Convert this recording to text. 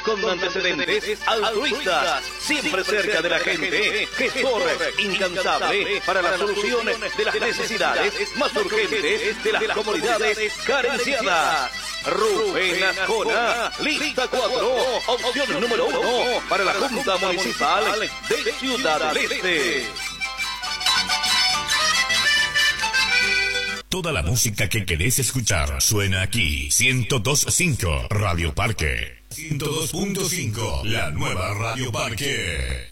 con antecedentes altruistas, siempre cerca de la gente, gestor incansable para la solución de las necesidades más urgentes de las comunidades carenciadas. Rubén Ascona, lista 4, opción número 1 para la Junta Municipal de Ciudad del Este. Toda la música que querés escuchar suena aquí. 102.5 Radio Parque. 102.5 La nueva Radio Parque.